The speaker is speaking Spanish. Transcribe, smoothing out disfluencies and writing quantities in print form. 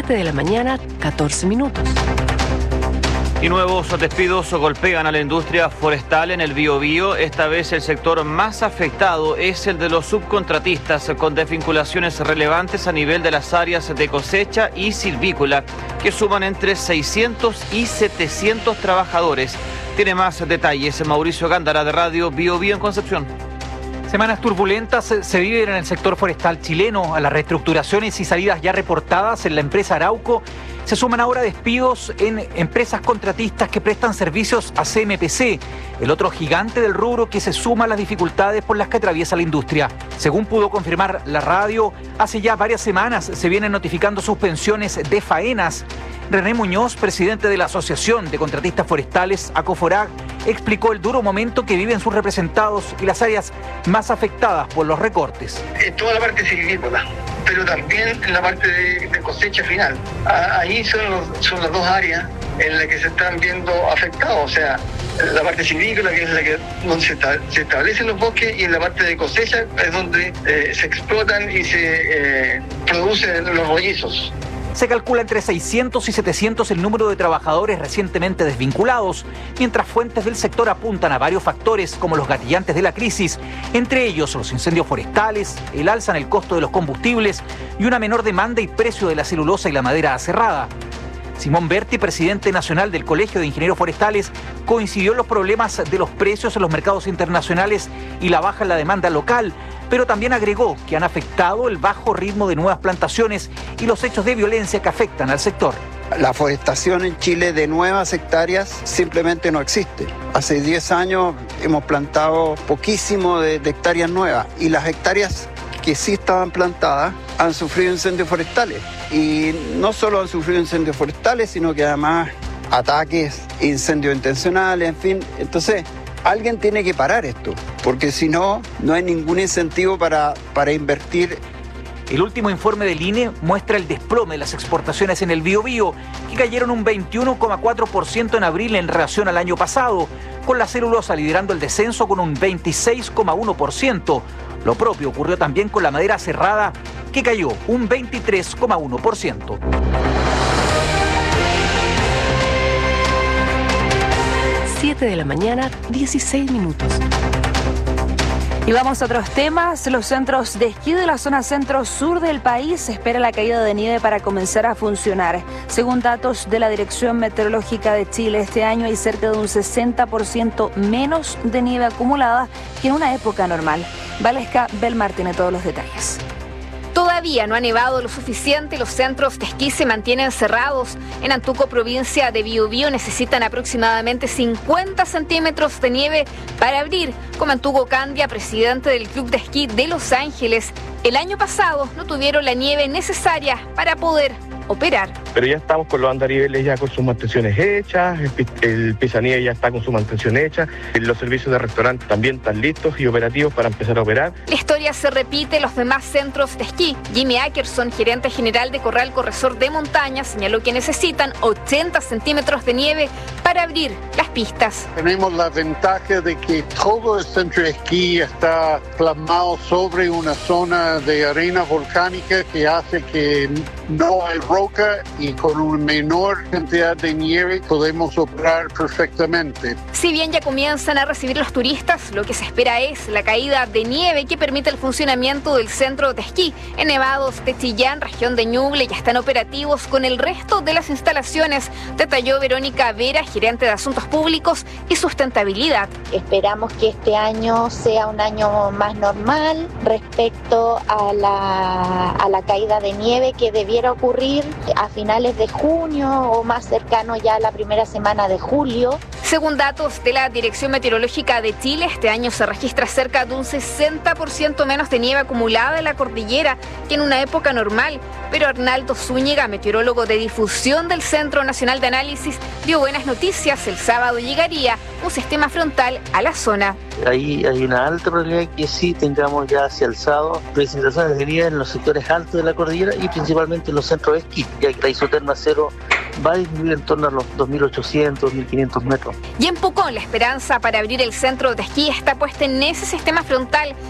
7 de la mañana, 14 minutos. Y nuevos despidos golpean a la industria forestal en el Biobío. Esta vez el sector más afectado es el de los subcontratistas, con desvinculaciones relevantes a nivel de las áreas de cosecha y silvícola, que suman entre 600 y 700 trabajadores. Tiene más detalles Mauricio Gándara de Radio Biobío en Concepción. Semanas turbulentas se viven en el sector forestal chileno. A las reestructuraciones y salidas ya reportadas en la empresa Arauco se suman ahora despidos en empresas contratistas que prestan servicios a CMPC, el otro gigante del rubro que se suma a las dificultades por las que atraviesa la industria. Según pudo confirmar la radio, hace ya varias semanas se vienen notificando suspensiones de faenas. René Muñoz, presidente de la Asociación de Contratistas Forestales, ACOFORAG, explicó el duro momento que viven sus representados y las áreas más afectadas por los recortes. En toda la parte silvícola, pero también en la parte de cosecha final. Ahí son las dos áreas en las que se están viendo afectados, o sea, la parte silvícola, que es la que donde se establecen los bosques, y en la parte de cosecha es donde se explotan y se producen los rollizos. Se calcula entre 600 y 700 el número de trabajadores recientemente desvinculados, mientras fuentes del sector apuntan a varios factores como los gatillantes de la crisis, entre ellos los incendios forestales, el alza en el costo de los combustibles y una menor demanda y precio de la celulosa y la madera aserrada. Simón Berti, presidente nacional del Colegio de Ingenieros Forestales, coincidió en los problemas de los precios en los mercados internacionales y la baja en la demanda local, pero también agregó que han afectado el bajo ritmo de nuevas plantaciones y los hechos de violencia que afectan al sector. La forestación en Chile de nuevas hectáreas simplemente no existe. Hace 10 años hemos plantado poquísimo de hectáreas nuevas, y las hectáreas que sí estaban plantadas han sufrido incendios forestales. Y no solo han sufrido incendios forestales, sino que además ataques, incendios intencionales, en fin. Entonces, alguien tiene que parar esto, porque si no, no hay ningún incentivo para invertir. El último informe del INE muestra el desplome de las exportaciones en el Biobío, que cayeron un 21,4% en abril en relación al año pasado, con la celulosa liderando el descenso con un 26,1%. Lo propio ocurrió también con la madera aserrada, que cayó un 23,1%. Siete de la mañana, 16 minutos. Y vamos a otros temas. Los centros de esquí de la zona centro-sur del país se espera la caída de nieve para comenzar a funcionar. Según datos de la Dirección Meteorológica de Chile, este año hay cerca de un 60% menos de nieve acumulada que en una época normal. Valesca Belmar tiene todos los detalles. Todavía no ha nevado lo suficiente y los centros de esquí se mantienen cerrados. En Antuco, provincia de Biobío, necesitan aproximadamente 50 centímetros de nieve para abrir. Comentó Hugo Candia, presidente del Club de Esquí de Los Ángeles. El año pasado no tuvieron la nieve necesaria para poder operar. Pero ya estamos con los andariveles ya con sus mantenciones hechas, el pisanieve ya está con su mantención hecha, los servicios de restaurante también están listos y operativos para empezar a operar. La historia se repite en los demás centros de esquí. Jimmy Ackerson, gerente general de Corral Corresor de Montaña, señaló que necesitan 80 centímetros de nieve para abrir las pistas. Tenemos la ventaja de que todo el centro de esquí está plasmado sobre una zona de arena volcánica que hace que no hay roca, y con una menor cantidad de nieve podemos operar perfectamente. Si bien ya comienzan a recibir los turistas, lo que se espera es la caída de nieve que permite el funcionamiento del centro de esquí. En nevados de Chillán, región de Ñuble, ya están operativos con el resto de las instalaciones, detalló Verónica Vera, gerente de Asuntos Públicos y Sustentabilidad. Esperamos que este año sea un año más normal respecto a la caída de nieve que debiera ocurrir a finales de junio o más cercano ya a la primera semana de julio. Según datos de la Dirección Meteorológica de Chile, este año se registra cerca de un 60% menos de nieve acumulada en la cordillera que en una época normal. Pero Arnaldo Zúñiga, meteorólogo de difusión del Centro Nacional de Análisis, dio buenas noticias. El sábado llegaría un sistema frontal a la zona. Ahí hay una alta probabilidad que sí tengamos ya hacia el sábado precipitaciones de nieve en los sectores altos de la cordillera y principalmente en los centros de esquí, ya que la isoterma cero va a disminuir en torno a los 2.800, 2.500 metros. Y en Pucón, la esperanza para abrir el centro de esquí está puesta en ese sistema frontal